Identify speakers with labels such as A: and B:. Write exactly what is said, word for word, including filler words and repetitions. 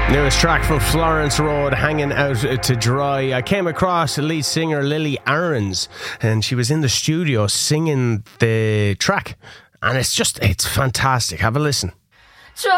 A: Newest track from Florence Road, Hanging Out to Dry. I came across the lead singer Lily Aarons, and she was in the studio singing the track, and it's just, it's fantastic. Have a listen.